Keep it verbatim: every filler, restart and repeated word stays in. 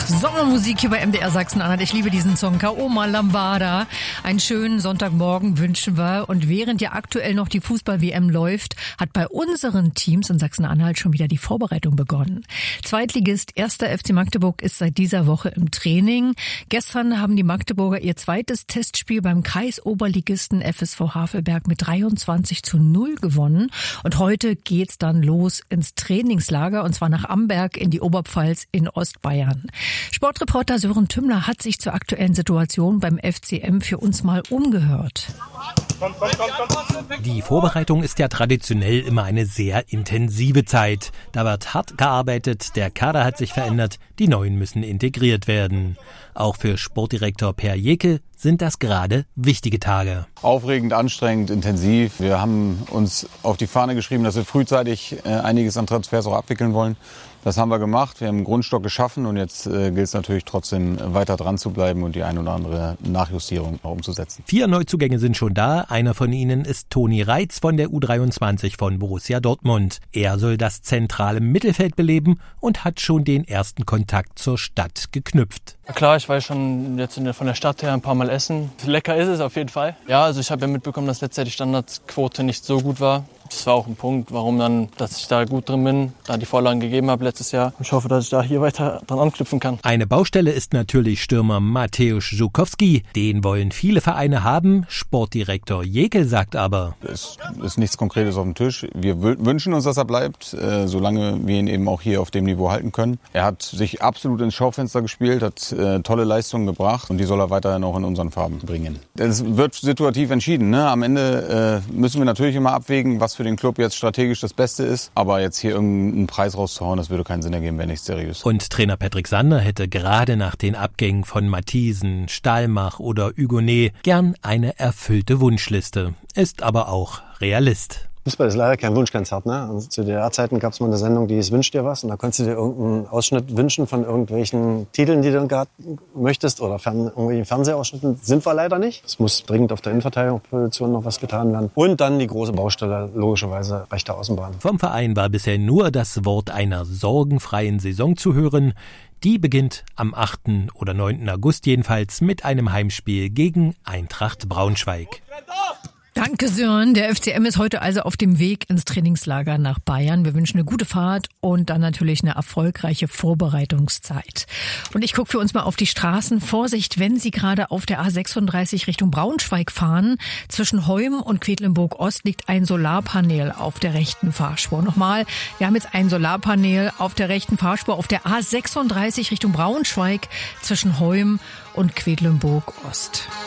Sommermusik hier bei M D R Sachsen-Anhalt. Ich liebe diesen Song. Kaoma Lambada. Einen schönen Sonntagmorgen wünschen wir. Und während ja aktuell noch die Fußball-W M läuft, hat bei unseren Teams in Sachsen-Anhalt schon wieder die Vorbereitung begonnen. Zweitligist erster F C Magdeburg ist seit dieser Woche im Training. Gestern haben die Magdeburger ihr zweites Testspiel beim Kreisoberligisten F S V Havelberg mit dreiundzwanzig zu null gewonnen. Und heute geht's dann los ins Trainingslager, und zwar nach Amberg in die Oberpfalz in Ostbayern. Sportreporter Sören Tümmler hat sich zur aktuellen Situation beim F C M für uns mal umgehört. Die Vorbereitung ist ja traditionell immer eine sehr intensive Zeit. Da wird hart gearbeitet, der Kader hat sich verändert, die Neuen müssen integriert werden. Auch für Sportdirektor Per Jekel sind das gerade wichtige Tage. Aufregend, anstrengend, intensiv. Wir haben uns auf die Fahne geschrieben, dass wir frühzeitig äh, einiges an Transfers auch abwickeln wollen. Das haben wir gemacht. Wir haben einen Grundstock geschaffen und jetzt äh, gilt es natürlich trotzdem weiter dran zu bleiben und die ein oder andere Nachjustierung noch umzusetzen. Vier Neuzugänge sind schon da. Einer von ihnen ist Toni Reitz von der U dreiundzwanzig von Borussia Dortmund. Er soll das zentrale Mittelfeld beleben und hat schon den ersten Kontakt zur Stadt geknüpft. Klar, ich war schon jetzt in der, von der Stadt her ein paar Mal essen. Lecker ist es auf jeden Fall. Ja, also ich habe ja mitbekommen, dass letztes Jahr die Standardquote nicht so gut war. Das war auch ein Punkt, warum dann, dass ich da gut drin bin, da die Vorlagen gegeben habe letztes Jahr. Ich hoffe, dass ich da hier weiter dran anknüpfen kann. Eine Baustelle ist natürlich Stürmer Mateusz Żukowski. Den wollen viele Vereine haben. Sportdirektor Jekel sagt aber: Es ist nichts Konkretes auf dem Tisch. Wir wünschen uns, dass er bleibt, äh, solange wir ihn eben auch hier auf dem Niveau halten können. Er hat sich absolut ins Schaufenster gespielt, hat äh, tolle Leistungen gebracht und die soll er weiterhin auch in unseren Farben bringen. Es wird situativ entschieden, ne? Am Ende äh, müssen wir natürlich immer abwägen, was für den Club jetzt strategisch das Beste ist. Aber jetzt hier irgendeinen Preis rauszuhauen, das würde keinen Sinn ergeben, wäre nicht seriös. Und Trainer Patrick Sander hätte gerade nach den Abgängen von Matthiesen, Stahlmach oder Hugonet gern eine erfüllte Wunschliste. Ist aber auch Realist. Fußball ist leider kein Wunschkonzert, ne? Also zu D D R-Zeiten gab es mal eine Sendung, die hieß Wünsch dir was, und da konntest du dir irgendeinen Ausschnitt wünschen von irgendwelchen Titeln, die du gerade möchtest, oder fern, irgendwelchen Fernsehausschnitten. Sind wir leider nicht. Es muss dringend auf der Innenverteidigungsposition noch was getan werden. Und dann die große Baustelle, logischerweise rechte Außenbahn. Vom Verein war bisher nur das Wort einer sorgenfreien Saison zu hören. Die beginnt am achten oder neunten August jedenfalls mit einem Heimspiel gegen Eintracht Braunschweig. Danke, Sören. Der F C M ist heute also auf dem Weg ins Trainingslager nach Bayern. Wir wünschen eine gute Fahrt und dann natürlich eine erfolgreiche Vorbereitungszeit. Und ich gucke für uns mal auf die Straßen. Vorsicht, wenn Sie gerade auf der A sechsunddreißig Richtung Braunschweig fahren. Zwischen Heum und Quedlinburg Ost liegt ein Solarpanel auf der rechten Fahrspur. Nochmal, wir haben jetzt ein Solarpanel auf der rechten Fahrspur auf der A sechsunddreißig Richtung Braunschweig zwischen Heum und Quedlinburg Ost.